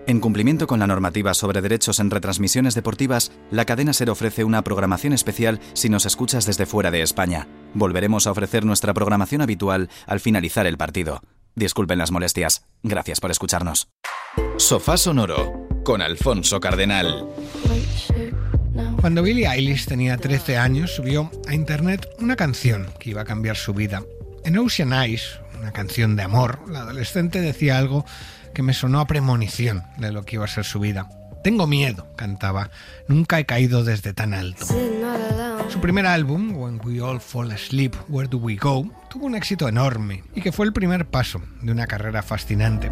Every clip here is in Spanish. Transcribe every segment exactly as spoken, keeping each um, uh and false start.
En cumplimiento con la normativa sobre derechos en retransmisiones deportivas, la cadena SER ofrece una programación especial si nos escuchas desde fuera de España. Volveremos a ofrecer nuestra programación habitual al finalizar el partido. Disculpen las molestias. Gracias por escucharnos. Sofá Sonoro, con Alfonso Cardenal. Cuando Billie Eilish tenía trece años, subió a internet una canción que iba a cambiar su vida. En Ocean Eyes, una canción de amor, la adolescente decía algo que me sonó a premonición de lo que iba a ser su vida. Tengo miedo, cantaba. Nunca he caído desde tan alto. Su primer álbum, When We All Fall Asleep, Where Do We Go?, tuvo un éxito enorme y que fue el primer paso de una carrera fascinante.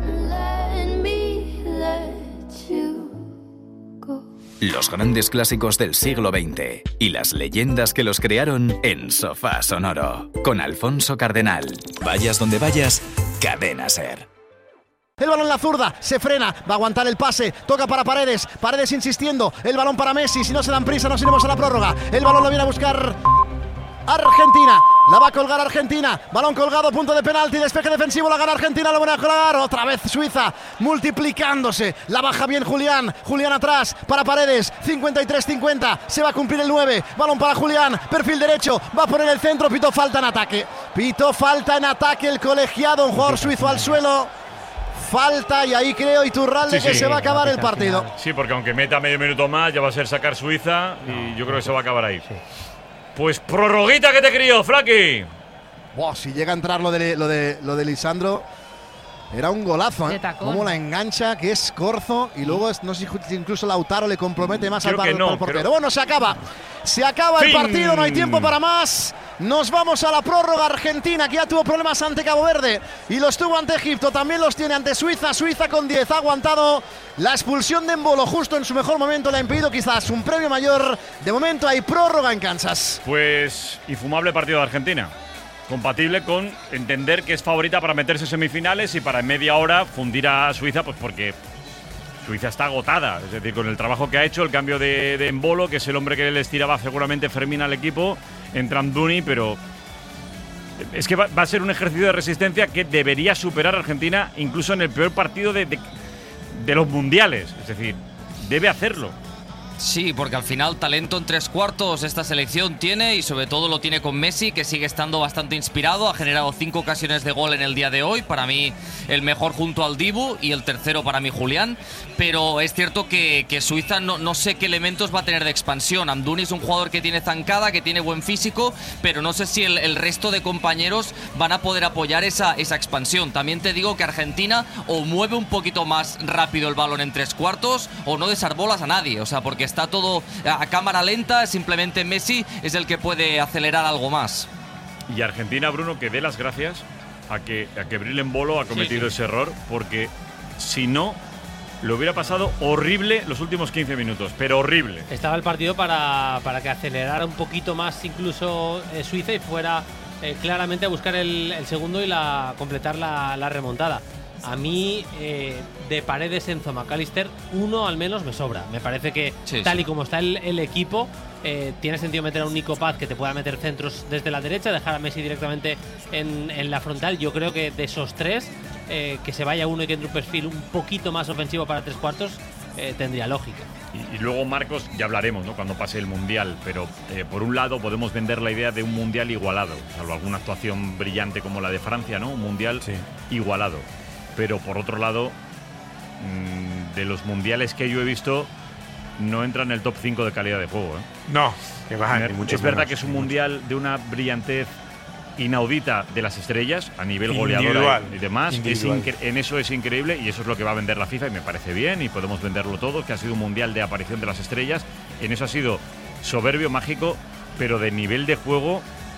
Los grandes clásicos del siglo veinte y las leyendas que los crearon en Sofá Sonoro, con Alfonso Cardenal. Vayas donde vayas, Cadena SER. El balón en la zurda, se frena, va a aguantar el pase, toca para Paredes, Paredes insistiendo, el balón para Messi, si no se dan prisa nos iremos a la prórroga, el balón lo viene a buscar Argentina, la va a colgar Argentina, balón colgado, punto de penalti, despeje defensivo, la gana Argentina, lo van a colgar, otra vez Suiza, multiplicándose, la baja bien Julián, Julián atrás, para Paredes, cincuenta y tres cincuenta, se va a cumplir el nueve, balón para Julián, perfil derecho, va a poner el centro, pitó falta en ataque, pitó falta en ataque el colegiado, un jugador suizo al suelo. Falta y ahí creo Iturralde sí, que sí, se va a acabar el partido. Final. Sí, porque aunque meta medio minuto más ya va a ser sacar Suiza no, y yo creo que se va a acabar ahí. Sí. Pues prorroguita que te crió, Flaki. Buah, si llega a entrar lo de, lo de, lo de Lisandro, era un golazo, ¿eh? Cómo la engancha, que es Corzo, y luego no sé si incluso Lautaro le compromete más al, no, al portero. Pero... Bueno, se acaba. Se acaba fin. El partido, no hay tiempo para más. Nos vamos a la prórroga. Argentina, que ya tuvo problemas ante Cabo Verde y los tuvo ante Egipto, también los tiene ante Suiza. Suiza con diez, ha aguantado la expulsión de Embolo justo en su mejor momento, le ha impedido quizás un premio mayor. De momento hay prórroga en Kansas. Pues infumable partido de Argentina, compatible con entender que es favorita para meterse en semifinales y para en media hora fundir a Suiza, pues porque Suiza está agotada, es decir, con el trabajo que ha hecho, el cambio de, de Embolo, que es el hombre que les tiraba seguramente Fermín al equipo, entra Amdouni, pero es que va, va a ser un ejercicio de resistencia que debería superar a Argentina incluso en el peor partido de, de, de los mundiales, es decir, debe hacerlo. Sí, porque al final talento en tres cuartos esta selección tiene, y sobre todo lo tiene con Messi, que sigue estando bastante inspirado. Ha generado cinco ocasiones de gol en el día de hoy, para mí el mejor junto al Dibu, y el tercero para mí Julián. Pero es cierto que, que Suiza no, no sé qué elementos va a tener de expansión. Amdouni es un jugador que tiene zancada, que tiene buen físico, pero no sé si el, el resto de compañeros van a poder apoyar esa, esa expansión. También te digo que Argentina o mueve un poquito más rápido el balón en tres cuartos o no desarbolas a nadie, o sea, porque está todo a cámara lenta, simplemente Messi es el que puede acelerar algo más. Y Argentina, Bruno, que dé las gracias a que, a que Bril Embolo ha cometido sí, sí. ese error, porque si no, lo hubiera pasado horrible los últimos quince minutos, pero horrible. Estaba el partido para, para que acelerara un poquito más incluso eh, Suiza y fuera eh, claramente a buscar el, el segundo y la, completar la, la remontada. A mí, eh, de Paredes, Enzo, McAllister, uno al menos me sobra. Me parece que sí, tal y como está el, el equipo, eh, tiene sentido meter a un Nico Paz que te pueda meter centros desde la derecha, dejar a Messi directamente en, en la frontal. Yo creo que de esos tres, eh, que se vaya uno y que entre un perfil un poquito más ofensivo para tres cuartos, eh, tendría lógica. Y, y luego, Marcos, ya hablaremos, ¿no?, cuando pase el Mundial, pero eh, por un lado podemos vender la idea de un Mundial igualado, salvo alguna actuación brillante como la de Francia, ¿no? Un Mundial sí. igualado. Pero por otro lado, de los mundiales que yo he visto, no entra en el top cinco de calidad de juego, ¿eh? No, que va, ni mucho Es verdad menos, que es un mundial mucho. de una brillantez inaudita de las estrellas, a nivel goleador y demás. Es en eso es increíble, y eso es lo que va a vender la FIFA, y me parece bien, y podemos venderlo todo, que ha sido un mundial de aparición de las estrellas. En eso ha sido soberbio, mágico, pero de nivel de juego,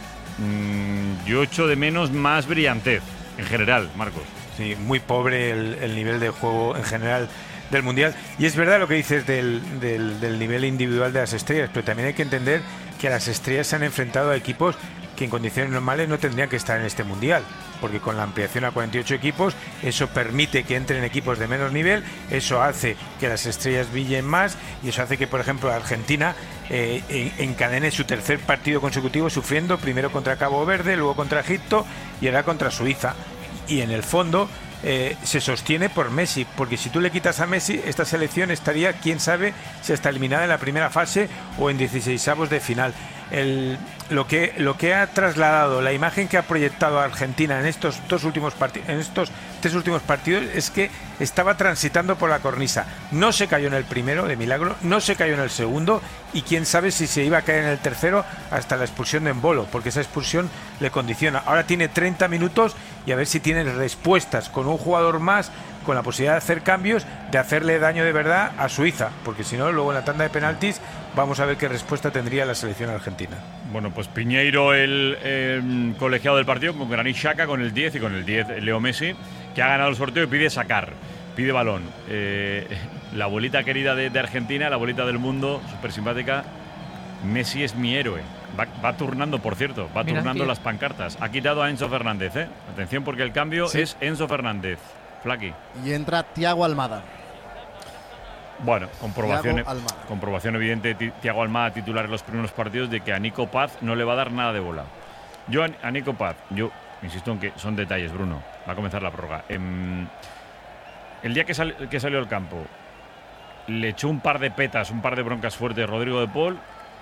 mmm, yo echo de menos más brillantez, en general, Marcos. Sí, muy pobre el, el nivel de juego en general del Mundial. Y es verdad lo que dices del, del, del nivel individual de las estrellas, pero también hay que entender que las estrellas se han enfrentado a equipos que en condiciones normales no tendrían que estar en este Mundial, porque con la ampliación a cuarenta y ocho equipos, eso permite que entren equipos de menos nivel, eso hace que las estrellas brillen más, y eso hace que, por ejemplo, Argentina eh, encadene su tercer partido consecutivo sufriendo, primero contra Cabo Verde, luego contra Egipto y ahora contra Suiza. Y en el fondo eh, se sostiene por Messi, porque si tú le quitas a Messi, esta selección estaría, quién sabe, si está eliminada en la primera fase o en dieciseisavos de final. El, lo que lo que ha trasladado, la imagen que ha proyectado a Argentina en estos dos últimos partidos, en estos tres últimos partidos, es que estaba transitando por la cornisa. No se cayó en el primero, de milagro, no se cayó en el segundo, y quién sabe si se iba a caer en el tercero hasta la expulsión de Embolo, porque esa expulsión le condiciona. Ahora tiene treinta minutos y a ver si tiene respuestas con un jugador más, con la posibilidad de hacer cambios, de hacerle daño de verdad a Suiza, porque si no, luego en la tanda de penaltis vamos a ver qué respuesta tendría la selección argentina. Bueno, pues Piñeiro, el eh, colegiado del partido, con Granit Xhaka con el diez y con el diez Leo Messi, que ha ganado el sorteo y pide sacar, pide balón. Eh, la abuelita querida de, de Argentina, la abuelita del mundo, súper simpática, Messi es mi héroe. Va, va turnando, por cierto, va Mira, turnando tío. las pancartas. Ha quitado a Enzo Fernández, ¿eh? Atención, porque el cambio Sí. es Enzo Fernández. Flaqui. Y entra Thiago Almada. Bueno, comprobación, Thiago Almada. comprobación evidente de Ti- Thiago Almada, titular en los primeros partidos, de que a Nico Paz no le va a dar nada de bola. Yo a, a Nico Paz, yo insisto en que son detalles, Bruno. Va a comenzar la prórroga. Em, el día que, sal- que salió al campo, le echó un par de petas, un par de broncas fuertes Rodrigo de Paul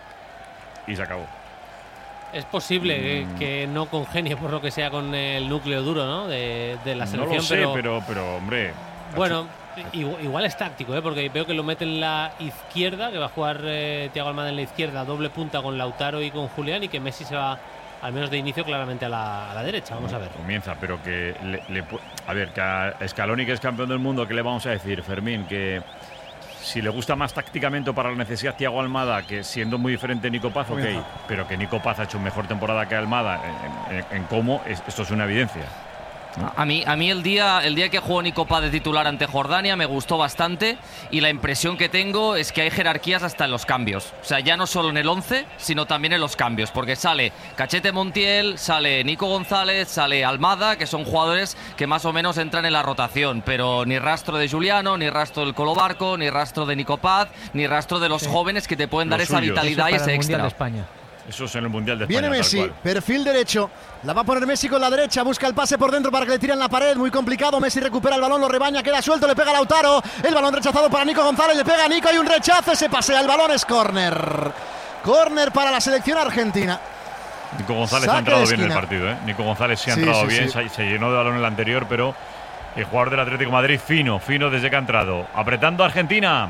y se acabó. Es posible eh, Mm. que no congenie por lo que sea con el núcleo duro, ¿no? De, de la No selección, lo sé, pero, pero, pero, hombre. bueno, igual, igual es táctico, ¿eh? Porque veo que lo mete en la izquierda, que va a jugar eh, Thiago Almada en la izquierda, doble punta con Lautaro y con Julián, y que Messi se va, al menos de inicio, claramente a la, a la derecha. Vamos a ver. Comienza, pero que le, le pu- a ver, que a Scaloni, que es campeón del mundo, ¿qué le vamos a decir, Fermín? Que si le gusta más tácticamente para la necesidad Thiago Almada, que siendo muy diferente Nico Paz, ok, Comienza. pero que Nico Paz ha hecho mejor temporada que Almada en, en- en cómo, es- esto es una evidencia. A mí, a mí el día, el día que jugó Nico Paz de titular ante Jordania me gustó bastante, y la impresión que tengo es que hay jerarquías hasta en los cambios. O sea, ya no solo en el once, sino también en los cambios, porque sale Cachete Montiel, sale Nico González, sale Almada, que son jugadores que más o menos entran en la rotación, pero ni rastro de Juliano, ni rastro del Colo Barco, ni rastro de Nico Paz, ni rastro de los Sí. jóvenes que te pueden Los dar esa suyos. vitalidad y Eso para ese el Mundial extra. de España. Eso es en el Mundial de España. Viene tal Messi, cual. perfil derecho. La va a poner Messi con la derecha. Busca el pase por dentro para que le tiren la pared. Muy complicado. Messi recupera el balón, lo rebaña, queda suelto, le pega a Lautaro. El balón rechazado para Nico González. Le pega a Nico, hay un rechazo. Se pasea el balón, es córner. Córner para la selección argentina. Nico González Saque ha entrado de bien en el esquina. partido, ¿eh? Nico González sí ha Sí, entrado sí, bien, sí. Se, se llenó de balón en el anterior, pero el jugador del Atlético de Madrid fino, fino desde que ha entrado. Apretando a Argentina.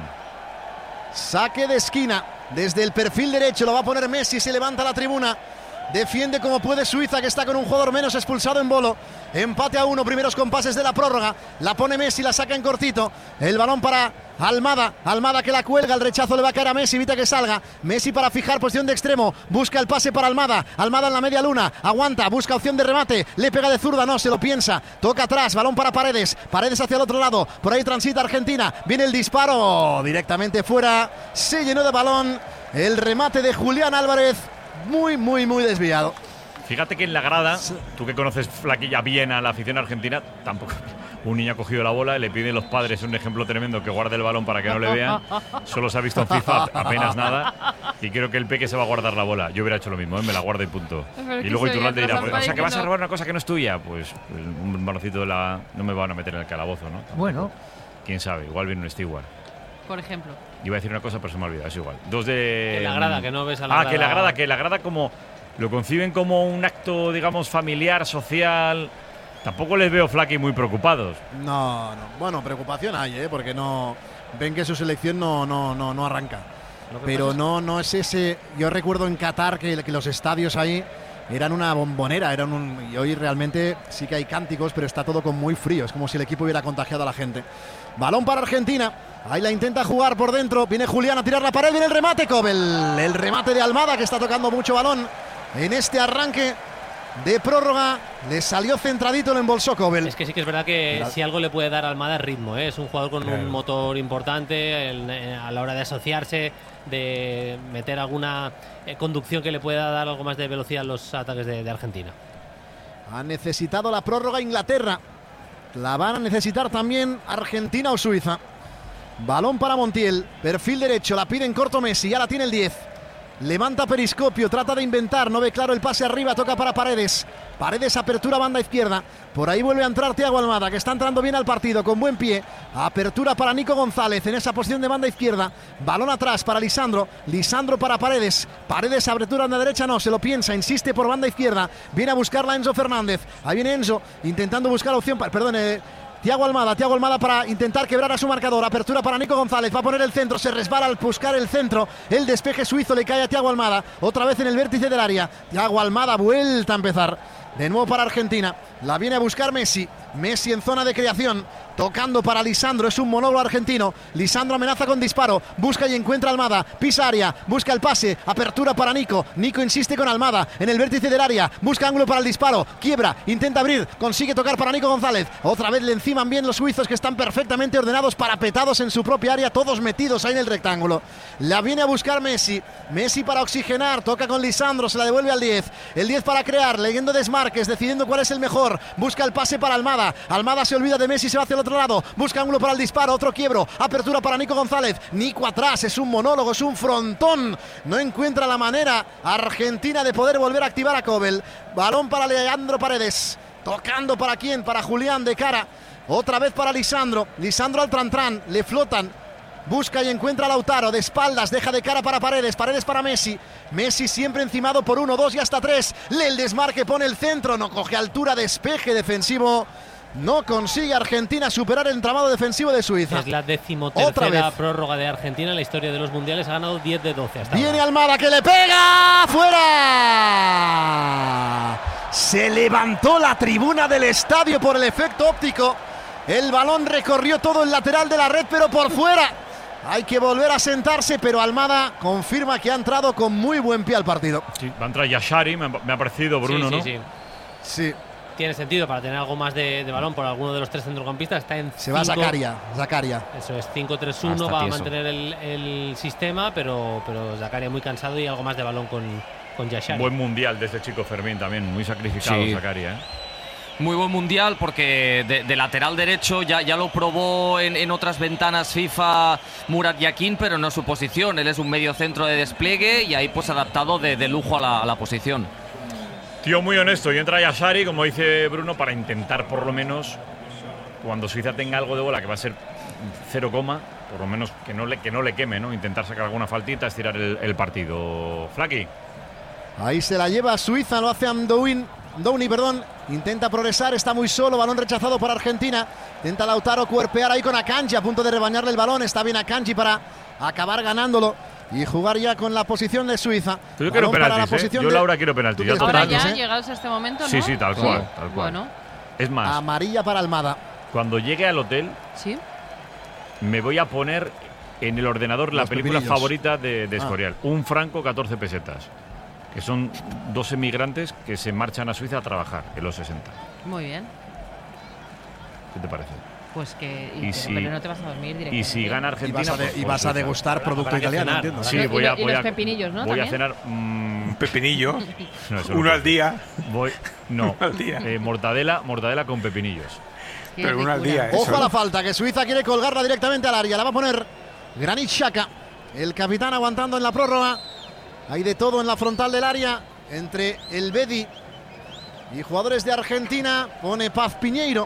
Saque de esquina. Desde el perfil derecho lo va a poner Messi. Se levanta la tribuna. Defiende como puede Suiza, que está con un jugador menos, expulsado en Bolo. Empate a uno, primeros compases de la prórroga. La pone Messi, la saca en cortito. El balón para Almada. Almada que la cuelga, el rechazo le va a caer a Messi, evita que salga. Messi para fijar posición de extremo. Busca el pase para Almada. Almada en la media luna. Aguanta, busca opción de remate. Le pega de zurda, no, se lo piensa. Toca atrás, balón para Paredes. Paredes hacia el otro lado. Por ahí transita Argentina. Viene el disparo. Directamente fuera. Se llenó de balón. El remate de Julián Álvarez. Muy, muy, muy desviado. Fíjate que en la grada, tú que conoces flaquilla bien a la afición argentina, tampoco. Un niño ha cogido la bola, le piden los padres un ejemplo tremendo que guarde el balón para que no le vean. Solo se ha visto en FIFA apenas nada. Y creo que el peque se va a guardar la bola. Yo hubiera hecho lo mismo, ¿eh? Me la guardo y punto. Pero es Y que luego se Iturralde veía dirá, trampa pues, o sea, que vas a diciendo- robar una cosa que no es tuya. Pues, pues un baloncito de la. No me van a meter en el calabozo, ¿no? Bueno, Quién sabe, igual viene un steward. Por ejemplo. Iba a decir una cosa, pero se me ha olvidado, es igual. Dos de. Que la grada, que no ves a la Ah, grada. que la grada, que la grada como. Lo conciben como un acto, digamos, familiar, social. Tampoco les veo Flaky muy preocupados. No, no. Bueno, preocupación hay, ¿eh? Porque no ven que su selección no, no, no, no arranca. Lo que Pero pasa es- no, no es ese. Yo recuerdo en Qatar que, que los estadios ahí eran una bombonera, eran un, y hoy realmente sí que hay cánticos, pero está todo con muy frío. Es como si el equipo hubiera contagiado a la gente. Balón para Argentina. Ahí la intenta jugar por dentro. Viene Julián a tirar la pared. Viene el remate, Kobel. El remate de Almada, que está tocando mucho balón en este arranque de prórroga. Le salió centradito, lo embolsó Kobel. Es que sí que es verdad que Claro. si algo le puede dar a Almada es ritmo, ¿eh? Es un jugador con Claro. un motor importante el- eh, a la hora de asociarse, de meter alguna eh, conducción que le pueda dar algo más de velocidad a los ataques de, de Argentina. Ha necesitado la prórroga Inglaterra. La van a necesitar también Argentina o Suiza. Balón para Montiel. Perfil derecho. La pide en corto Messi. Ya la tiene el diez. Levanta periscopio, trata de inventar, no ve claro el pase arriba, toca para Paredes. Paredes, apertura, banda izquierda. Por ahí vuelve a entrar Thiago Almada, que está entrando bien al partido, con buen pie. Apertura para Nico González en esa posición de banda izquierda. Balón atrás para Lisandro. Lisandro para Paredes. Paredes, apertura en la derecha, no, se lo piensa, insiste por banda izquierda. Viene a buscarla Enzo Fernández. Ahí viene Enzo, intentando buscar opción, para, perdón, eh, Thiago Almada, Thiago Almada para intentar quebrar a su marcador. Apertura para Nico González, va a poner el centro, se resbala al buscar el centro. El despeje suizo le cae a Thiago Almada, otra vez en el vértice del área. Thiago Almada, vuelta a empezar. De nuevo para Argentina, la viene a buscar Messi. Messi en zona de creación, tocando para Lisandro, es un monólogo argentino. Lisandro amenaza con disparo, busca y encuentra a Almada, pisa área, busca el pase, apertura para Nico. Nico insiste con Almada en el vértice del área, busca ángulo para el disparo, quiebra, intenta abrir, consigue tocar para Nico González. Otra vez le enciman bien los suizos, que están perfectamente ordenados, parapetados en su propia área, todos metidos ahí en el rectángulo. La viene a buscar Messi, Messi para oxigenar, toca con Lisandro, se la devuelve al diez. El diez para crear, leyendo desmarques, decidiendo cuál es el mejor, busca el pase para Almada. Almada se olvida de Messi, se va hacia el otro lado, busca ángulo para el disparo, otro quiebro, apertura para Nico González. Nico atrás, es un monólogo, es un frontón, no encuentra la manera Argentina de poder volver a activar a Kobel. Balón para Leandro Paredes, tocando para quién, para Julián de cara, otra vez para Lisandro. Lisandro al Trantrán, le flotan, busca y encuentra a Lautaro, de espaldas, deja de cara para Paredes, Paredes para Messi. Messi siempre encimado por uno, dos y hasta tres. Le el desmarque, pone el centro, no coge altura, despeje defensivo. No consigue Argentina superar el entramado defensivo de Suiza. Es la decimotercera prórroga de Argentina en la historia de los mundiales. Ha ganado diez de doce hasta Viene ahora. Almada, que le pega. ¡Fuera! Se levantó la tribuna del estadio por el efecto óptico. El balón recorrió todo el lateral de la red, pero por fuera. Hay que volver a sentarse, pero Almada confirma que ha entrado con muy buen pie al partido. Sí, va a entrar Yashari, me ha, me ha parecido, Bruno, sí, ¿no? Sí, sí. sí. Tiene sentido para tener algo más de, de balón por alguno de los tres centrocampistas. Está en Se va Zakaria, Zakaria. Eso es, cinco tres uno, va a mantener el, el sistema, pero, pero Zakaria muy cansado y algo más de balón con, con Yashari. Buen mundial de este chico Fermín también, muy sacrificado Sí. Zakaria, ¿eh? Muy buen mundial porque de, de lateral derecho ya, ya lo probó en, en otras ventanas FIFA Murat Yakin, pero no su posición. Él es un medio centro de despliegue y ahí pues adaptado de, de lujo a la, a la posición. Tío muy honesto, y entra Yashari, como dice Bruno, para intentar por lo menos, cuando Suiza tenga algo de bola, que va a ser cero coma, por lo menos que no le, que no le queme, ¿no? Intentar sacar alguna faltita, estirar el, el partido. Flaky. Ahí se la lleva Suiza, lo hace Amdouni, Downey, perdón. Intenta progresar, está muy solo, balón rechazado por Argentina. Intenta Lautaro cuerpear ahí con Akanji, a punto de rebañarle el balón. Está bien Akanji para acabar ganándolo y jugar ya con la posición de Suiza. Yo quiero penaltis, ¿eh? Yo, de... Laura, quiero penalti. Ya Ahora total, ya, ¿eh? llegados a este momento, ¿no? Sí, sí, tal cual, tal cual. Bueno. Es más, amarilla para Almada. Cuando llegue al hotel, Sí. me voy a poner en el ordenador la Los película pepinillos. favorita de, de Ah. Escorial. Un franco, catorce pesetas. Que son dos emigrantes que se marchan a Suiza a trabajar en los sesenta. Muy bien. ¿Qué te parece? Pues que. Y pero, si- pero no te vas a dormir directamente. Y si gana Y Argentina. vas a, de- pues- y pues vas a Suiza. degustar producto habrá que italiano, cenar, entiendo. Sí, Y voy lo- a, y voy los a, pepinillos, ¿no? voy a También. cenar. mm, Un pepinillo, no, eso uno no. al día. Voy, no, al día. eh, mortadela, mortadela con pepinillos. Qué Pero uno al ricura. día, ¿eh? Ojo Eso. a la falta, que Suiza quiere colgarla directamente al área. La va a poner Granit Xhaka, el capitán aguantando en la prórroga. Hay de todo en la frontal del área entre el Bedi y jugadores de Argentina. Pone Paz Piñeiro.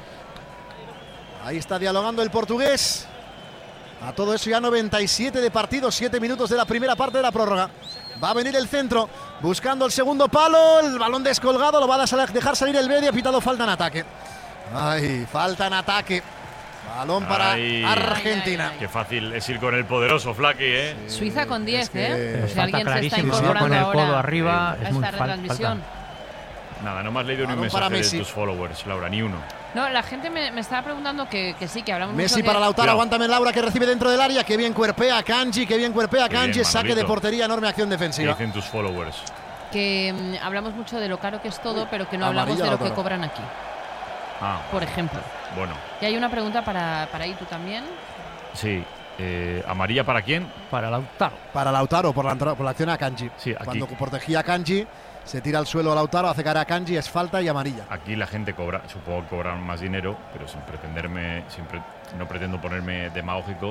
Ahí está dialogando el portugués. A todo eso ya noventa y siete de partido, siete minutos de la primera parte de la prórroga. Va a venir el centro, buscando el segundo palo, el balón descolgado, lo va a dejar salir el Bedi, ha pitado falta en ataque. Ay, falta en ataque. Balón para Ay. Argentina. Ay, ay, ay. Qué fácil es ir con el poderoso Flaky, ¿eh? Suiza con diez, es que- ¿eh? Pero Si falta alguien se está clarísimo, ¿no? incorporando con el ahora codo arriba, a es muy esta fal- retransmisión. Nada, no me has leído ni un Balón para mensaje de Messi. tus followers, Laura, ni uno. No, la gente me, me estaba preguntando que, que sí, que hablamos Messi mucho para de- Lautaro, Cuidado. aguántame Laura, que recibe dentro del área. Qué bien cuerpea Kanji, qué bien cuerpea Qué bien, Kanji. Saque de Manolito. portería, enorme acción ¿Qué defensiva. dicen tus followers? que mm, hablamos mucho de lo caro que es todo, pero que no Amarilla hablamos de lo que Lautaro. cobran aquí, Ah, por ejemplo. bueno, Y hay una pregunta para, para Itu también. sí. Eh, ¿Amarilla para quién? Para Lautaro. Para Lautaro, por la, entra- por la acción a Kanji. Sí, aquí. Cuando protegía a Kanji, se tira al suelo a Lautaro, hace cara a Kanji, es falta y amarilla. Aquí la gente cobra, supongo que cobran más dinero, pero sin pretenderme, sin pre- no pretendo ponerme demagógico,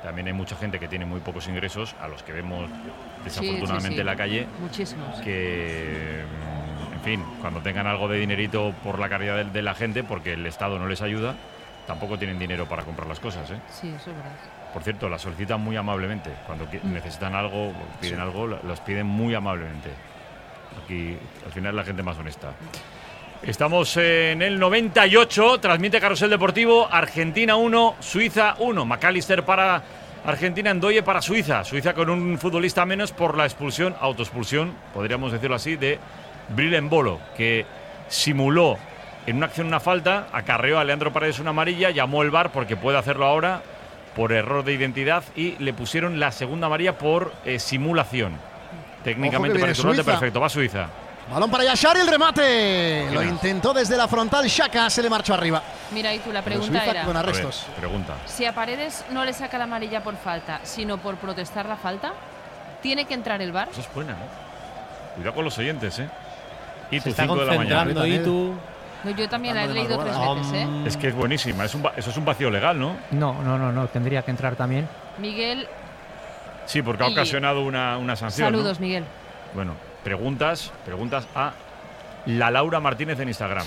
también hay mucha gente que tiene muy pocos ingresos, a los que vemos desafortunadamente sí, sí, sí. en la calle. Muchísimos. Que, en fin, cuando tengan algo de dinerito por la caridad de, de la gente, porque el Estado no les ayuda, tampoco tienen dinero para comprar las cosas, ¿eh? Sí, eso es verdad. Por cierto, las solicitan muy amablemente. Cuando mm. necesitan algo, piden sí. algo, los piden muy amablemente. Aquí, al final, es la gente más honesta. Estamos en el noventa y ocho, transmite Carrusel Deportivo, Argentina uno, Suiza uno. McAllister para Argentina, Ndoye para Suiza. Suiza con un futbolista menos por la expulsión, autoexpulsión, podríamos decirlo así, de Bril Embolo, que simuló en una acción una falta, acarreó a Leandro Paredes una amarilla, llamó el V A R porque puede hacerlo ahora por error de identidad y le pusieron la segunda amarilla por eh, simulación. Técnicamente para el perfecto, va Suiza. Balón para Yashari, el remate. Lo intentó desde la frontal, Xhaka se le marchó arriba. Mira, y tú la pregunta Suiza, era, con arrestos. Ver, pregunta. Si a Paredes no le saca la amarilla por falta, sino por protestar la falta, ¿tiene que entrar el V A R? Eso es buena, ¿eh? Cuidado con los oyentes, ¿eh? Y tu cinco de la mañana. Y tú... No, yo también la he leído tres veces, ¿eh? Es que es buenísima, es un, eso es un vacío legal, ¿no? No, no, no, no, tendría que entrar también. Miguel. Sí, porque ha ocasionado una, una sanción. Saludos, ¿no? Miguel. Bueno, preguntas, preguntas a la Laura Martínez en Instagram.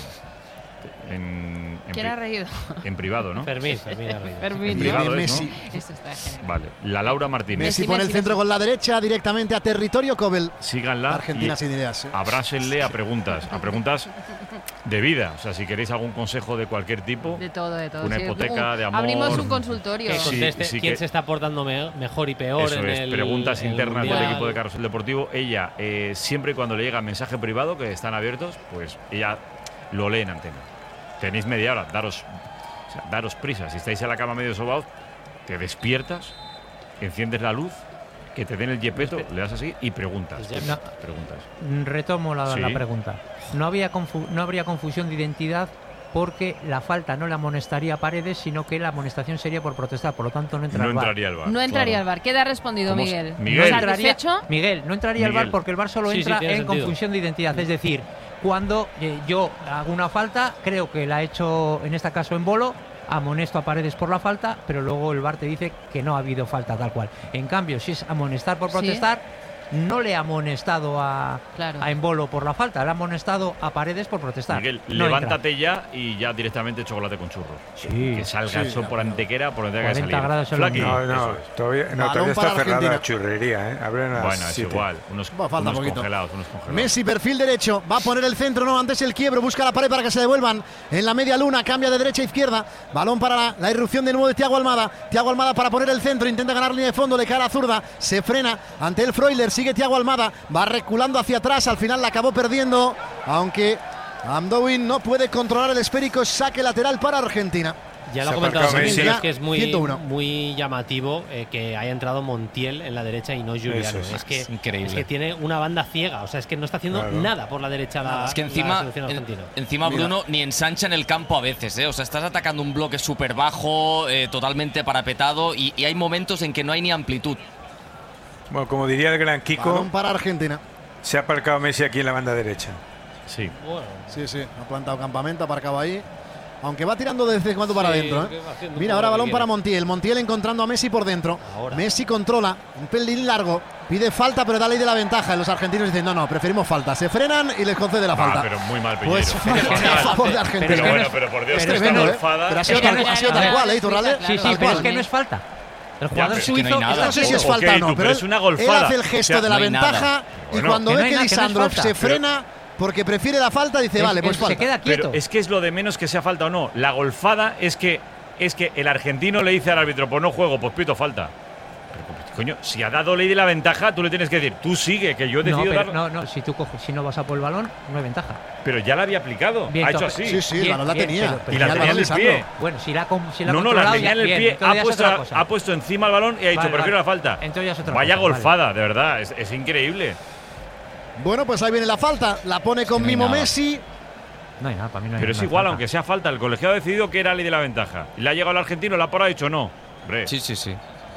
En, en ¿Quién ha reído? En privado, ¿no? Fermín, Fermín ha reído. Fermín, en privado es, Messi. ¿no? Esto está genial. Vale, la Laura Martínez. Messi, Messi pone el Messi, centro Messi. con la derecha directamente a territorio Kobel. Síganla. Argentina sin ideas. ¿eh? Abrásenle a preguntas, a preguntas de vida. O sea, si queréis algún consejo de cualquier tipo. De todo, de todo. Una sí. hipoteca, uh, de amor. Abrimos un consultorio. Que conteste Sí, sí quién que- se está portando me- mejor y peor Eso en es, el preguntas el internas del Mundial. equipo de Carrusel Deportivo. Ella, eh, siempre y cuando le llega mensaje privado, que están abiertos, pues ella lo lee en antena. Tenéis media hora, daros, o sea, daros prisa. Si estáis en la cama medio sobaos, te despiertas, enciendes la luz, que te den el yepeto, le das así y preguntas. No. Preguntas. Retomo la, Sí. la pregunta. No, había confu- no habría confusión de identidad porque la falta no le amonestaría a Paredes, sino que la amonestación sería por protestar. Por lo tanto, no entra No al V A R. entraría el V A R. No entraría al V A R. Queda respondido, ¿Cómo? Miguel. Miguel. No entraría- ¿Satisfecho? Miguel, no entraría al V A R Miguel. porque el V A R solo Sí, sí, entra tiene en sentido. confusión de identidad. Es decir, cuando eh, yo hago una falta, creo que la ha hecho, en este caso, Embolo, amonesto a Paredes por la falta, pero luego el V A R te dice que no ha habido falta tal cual. En cambio, si es amonestar por Sí. protestar, no le ha amonestado a, Claro. a Embolo por la falta, le ha amonestado a Paredes por protestar. Miguel, No levántate ya y ya directamente chocolate con churros. Sí. Que salga el sol por Antequera, por donde tenga que cuarenta salir. grados en Flaqui, No, Londres. no, eso es. todavía, no, Balón todavía está para cerrada Argentina. la churrería, ¿eh? Abren a las Bueno, es siete. igual. Unos, Va, falta unos poquito. congelados, unos congelados. Messi, perfil derecho, va a poner el centro, no, antes el quiebro, busca la pared para que se devuelvan en la media luna, cambia de derecha a izquierda, balón para la, la irrupción de nuevo de Thiago Almada, Thiago Almada para poner el centro, intenta ganar línea de fondo, le cae a la zurda, se frena ante el Freuler, sigue Thiago Almada, va reculando hacia atrás, al final la acabó perdiendo, aunque Amdoin no puede controlar el esférico, saque lateral para Argentina. Ya Se lo ha ha comentado aparcado Fermín, Messi. pero es que es muy, ciento uno. muy llamativo eh, que haya entrado Montiel en la derecha y no Giuliano. Eso es. Es, que, Es increíble. es que tiene una banda ciega, o sea, es que no está haciendo Claro. nada por la derecha la, Es que la encima, selección en- argentina. encima Mira. Bruno ni ensancha en el campo a veces, ¿eh? O sea, estás atacando un bloque súper bajo, eh, totalmente parapetado y, y hay momentos en que no hay ni amplitud. Bueno, como diría el gran Kiko, Balón para Argentina. se ha aparcado Messi aquí en la banda derecha. Sí. Bueno, Sí, sí, ha plantado campamento, ha aparcado ahí. Aunque va tirando de vez en cuando para Sí, adentro. que ¿eh? va haciendo Mira, todo ahora lo que balón quiere. para Montiel. Montiel encontrando a Messi por dentro. Ahora. Messi controla, un pelín largo. Pide falta, pero da ley de la ventaja. Y los argentinos dicen, no, no, preferimos falta. Se frenan y les concede la falta. Ah, pero muy mal, Piñero. Pues Muy falta mal. a favor de Pero Argentina. Pero es que bueno, no es- pero por Dios, Es esta tremendo, ¿eh? golfada. Pero ha sido Es que tal, no es- ha sido tal cual, ¿eh, Iturralde? Claro. Sí, sí, Tal pero es cual. que no es falta. El Ya, jugador pero es que no hay suizo nada. está No sé si es Ok, falta o no, tú, pero pero es él- una golfada. él hace el gesto O sea, de la no hay ventaja nada. y Bueno, cuando que ve no hay que nada, que no es Lisandrov falta. se Pero- frena porque prefiere la falta, dice, Es- vale, pues es- falta. se queda quieto. Pero es que es lo de menos que sea falta o no. La golfada es que es que el argentino le dice al árbitro, pues no juego, pues pito falta. Pero, pues, coño, si ha dado ley de la ventaja, tú le tienes que decir, tú sigue, que yo he no, decidido pero dar. no, no, si tú coges, si no vas a por el balón, no hay ventaja. Pero ya la había aplicado. Bien, ha hecho to- así. Sí, sí, el Bien, balón la bien, tenía. pero- pero Y la Tenía el tenía en el balón pie. Lisandro. Bueno, si la, com- si la ha No, no, la controlado, tenía ya- en el bien, pie, entonces ha ya es puesto, otra cosa. ha puesto encima el balón y ha dicho, Vale, prefiero vale. la falta. Entonces ya es otra Vaya cosa, vale. golfada, de verdad, es, es increíble. Bueno, pues ahí viene la falta. La pone con no hay Mimo nada. Messi. No hay nada, para mí no hay Pero es ninguna igual, falta. aunque sea falta, el colegiado ha decidido que era ley de la ventaja. Le ha llegado el argentino, la ha parado y ha dicho no. Hombre, Sí, sí, sí.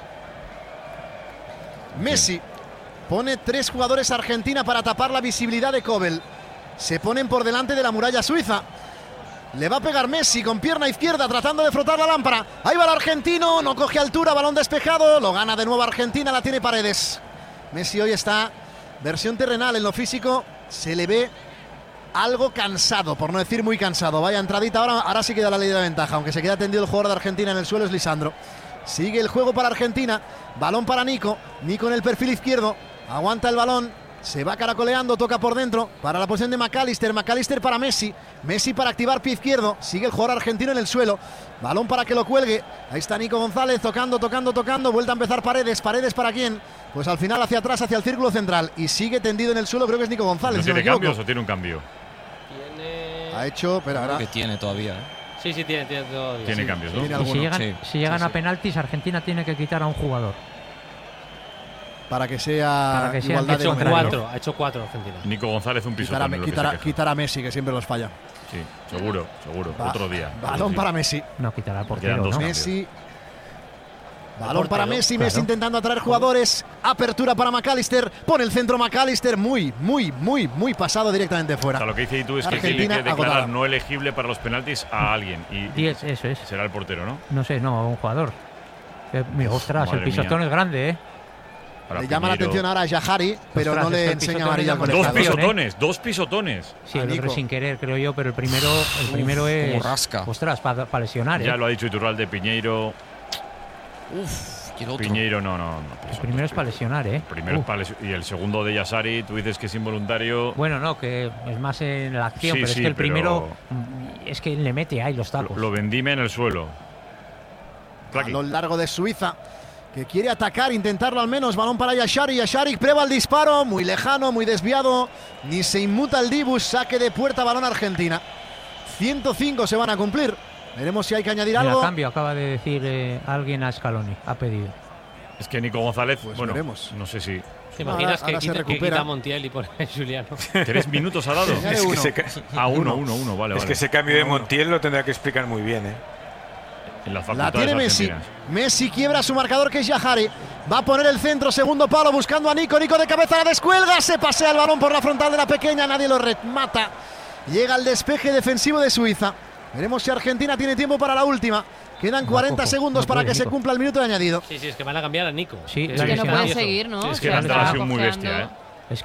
Messi pone tres jugadores Argentina para tapar la visibilidad de Kobel. Se ponen por delante de la muralla suiza. Le va a pegar Messi con pierna izquierda tratando de frotar la lámpara. Ahí va el argentino, no coge altura, balón despejado. Lo gana de nuevo Argentina, la tiene Paredes. Messi hoy está versión terrenal en lo físico. Se le ve algo cansado, por no decir muy cansado. Vaya entradita, ahora, ahora sí queda la ley de ventaja. Aunque se queda tendido el jugador de Argentina en el suelo, es Lisandro. Sigue el juego para Argentina. Balón para Nico. Nico en el perfil izquierdo. Aguanta el balón. Se va caracoleando, toca por dentro para la posición de McAllister, McAllister para Messi, Messi para activar pie izquierdo, sigue el jugador argentino en el suelo, balón para que lo cuelgue, ahí está Nico González tocando, tocando, tocando, vuelta a empezar Paredes, Paredes para quién, pues al final hacia atrás, hacia el círculo central y sigue tendido en el suelo, creo que es Nico González. ¿No si tiene no cambios o tiene un cambio? Tiene... Ha hecho, pero ahora... Que tiene todavía, ¿eh? Sí, sí, tiene, tiene todavía. Tiene sí. cambios, ¿no? ¿Tiene Y si llegan, Sí. si llegan Sí, a sí. penaltis, Argentina tiene que quitar a un jugador. Para que sea, Para que sea igualdad Ha de hecho número. cuatro, ha hecho cuatro Argentina. Nico González un Quitar a, pisotón. es lo que quitar a- se queja. quitar a Messi, que siempre los falla. Sí, seguro, seguro. Va- Otro día. Balón Sí. para Messi. No quitará al Quedan portero, dos ¿no? cambios. Messi. Balón para portero, Messi, claro. Messi intentando atraer jugadores. Apertura para McAllister. Pone el centro McAllister. Muy, muy, muy, muy pasado directamente O fuera. sea, lo que dice tú es que Argentina tiene que declarar agotada. no elegible para los penaltis a alguien. Y Diez, eso es. será el portero, ¿no? No sé, no, un jugador. Eh, mira, ostras, madre el pisotón mía. es grande, ¿eh? Para Le llama la Piñeiro. atención ahora a Yahari, pero Ostras, no le es que el enseña pisotón amarilla al le llama Dos colegiado. atención. pisotones, dos pisotones. Sí, A el otro Nico. es sin querer, creo yo, pero el primero, el primero es. como rasca. Ostras, para lesionar, ¿eh? Ya lo ha dicho Iturralde, Piñeiro. Uf, quiero otro. Piñeiro no, no. no El primero es para lesionar, ¿eh? Primero Uh. es para lesi- y el segundo de Yasari, tú dices que es involuntario. Bueno, no, que es más en la acción, Sí, pero sí, es que el pero- primero mm, es que le mete ahí los lo, tacos. lo vendime en el suelo. A lo largo de Suiza, que quiere atacar, intentarlo al menos. Balón para Yashari. Yashari prueba el disparo. Muy lejano, muy desviado. Ni se inmuta el Dibus. Saque de puerta, balón Argentina. ciento cinco se van a cumplir. Veremos si hay que añadir Mira, algo. cambio, acaba de decir eh, alguien a Scaloni, ha pedido. Es que Nico González, Pues bueno, veremos. no sé si. ¿Te imaginas Ahora- que, ahora se quita, que recupera. quita a Montiel y pone a Juliano? ¿Tres minutos ha dado? Añade Es que, uno. ese, ca- Ah, uno, uno, uno, vale, es vale. que ese cambio de Montiel lo tendrá que explicar muy bien, ¿eh? En las La facultades tiene Messi. argentinas. Messi quiebra su marcador, que es Yahari. Va a poner el centro, segundo palo, buscando a Nico. Nico de cabeza, la descuelga. Se pasea el balón por la frontal de la pequeña. Nadie lo remata. Llega el despeje defensivo de Suiza. Veremos si Argentina tiene tiempo para la última. Quedan No, cuarenta poco. segundos No para puede, que se Nico. cumpla el minuto de añido. Sí, sí, es que van a cambiar a Nico. Sí, Que la es Que no Sí, puede sí. seguir, ¿no? Sí, es O que sea, Nadal ha está sido muy cojeando. bestia, ¿eh?